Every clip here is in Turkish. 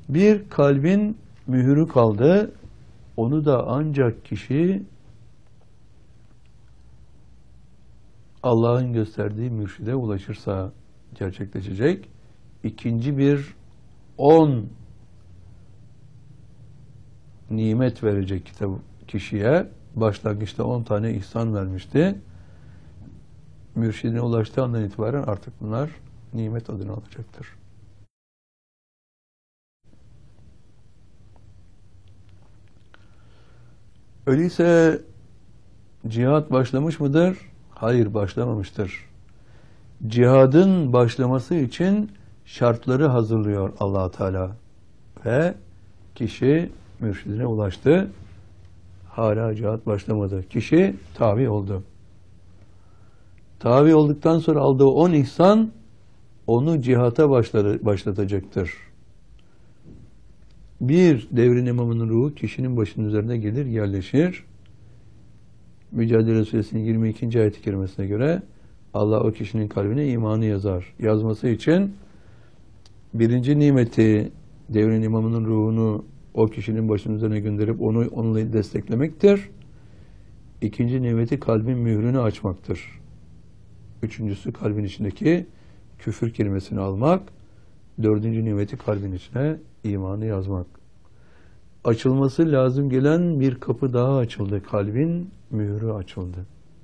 Bir kalbin mühürü kaldı. Onu da ancak kişi Allah'ın gösterdiği mürşide ulaşırsa gerçekleşecek. İkinci bir 10 nimet verecek kitap kişiye. Başlangıçta 10 tane ihsan vermişti. Mürşidine ulaştığı andan itibaren artık bunlar nimet adını alacaktır. Öyleyse cihat başlamış mıdır? Hayır, başlamamıştır. Cihadın başlaması için şartları hazırlıyor Allah Teala ve kişi mürşidine ulaştı. Hala cihat başlamadı. Kişi tabi oldu. Tabi olduktan sonra aldığı 10 ihsan onu cihata başlatacaktır. Bir, devrin imamının ruhu kişinin başının üzerine gelir, yerleşir. Mücadele Suresinin 22. ayet-i kerimesine göre Allah o kişinin kalbine imanı yazar. Yazması için birinci nimeti devrin imamının ruhunu o kişinin başının üzerine gönderip onunla desteklemektir. İkinci nimeti kalbin mührünü açmaktır. Üçüncüsü kalbin içindeki küfür kelimesini almak. Dördüncü nimeti kalbin içine imanı yazmak. Açılması lazım gelen bir kapı daha açıldı. Kalbin mührü açıldı.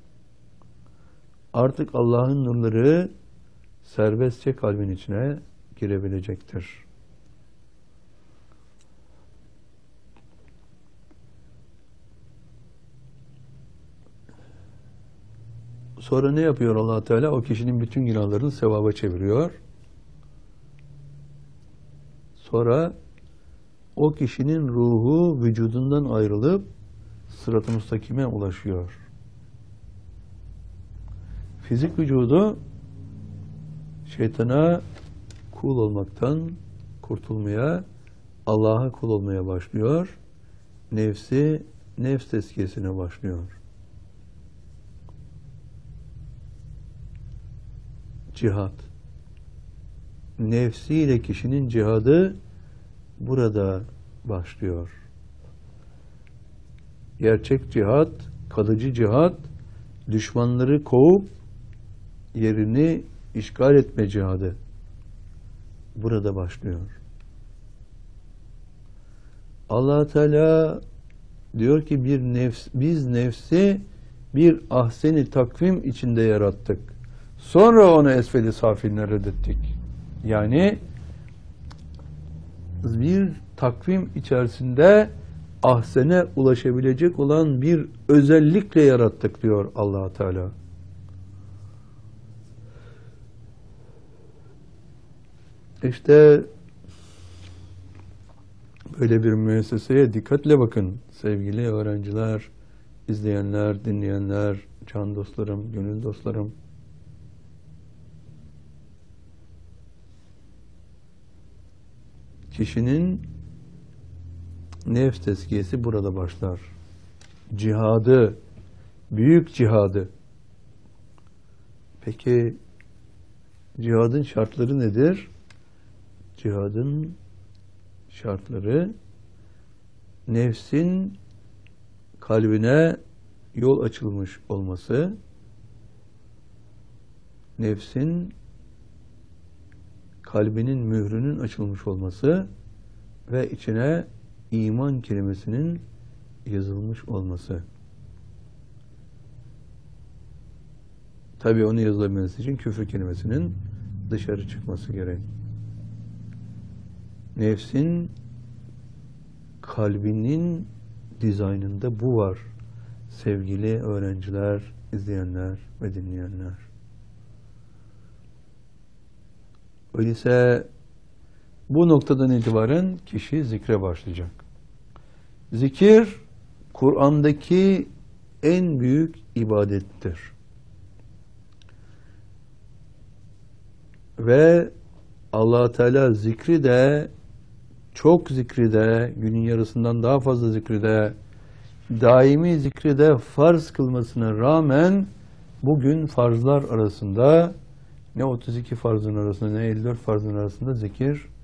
Artık Allah'ın nurları serbestçe kalbin içine girebilecektir. Sonra ne yapıyor Allah Teala? O kişinin bütün günahlarını sevaba çeviriyor. Sonra o kişinin ruhu vücudundan ayrılıp sırat-ı müstakime ulaşıyor. Fizik vücudu şeytana kul olmaktan kurtulmaya, Allah'a kul olmaya başlıyor. Nefsi nefs tezkiyesine başlıyor. Cihat. Nefsiyle kişinin cihadı burada başlıyor. Gerçek cihat, kalıcı cihat, düşmanları kovup yerini işgal etme cihadı burada başlıyor. Allah Teala diyor ki biz nefsi bir ahseni takvim içinde yarattık. Sonra onu esfeli safiline reddettik. Yani bir takvim içerisinde ahsene ulaşabilecek olan bir özellikle yarattık diyor Allah Teala. İşte böyle bir müesseseye dikkatle bakın sevgili öğrenciler, izleyenler, dinleyenler, can dostlarım, gönül dostlarım. Kişinin nefs tezkiyesi burada başlar. Cihadı, büyük cihadı. Peki cihadın şartları nedir? Cihadın şartları nefsin kalbine yol açılmış olması, nefsin kalbinin mührünün açılmış olması ve içine iman kelimesinin yazılmış olması. Tabii onu yazılabilmesi için küfür kelimesinin dışarı çıkması gerek. Nefsin kalbinin dizaynında bu var. Sevgili öğrenciler, izleyenler ve dinleyenler. Öyleyse bu noktadan itibaren kişi zikre başlayacak. Zikir, Kur'an'daki en büyük ibadettir. Ve Allah Teala zikri de, çok zikri de, günün yarısından daha fazla zikri de, daimi zikri de farz kılmasına rağmen bugün farzlar arasında ne 32 farzın arasında ne 54 farzın arasında zikir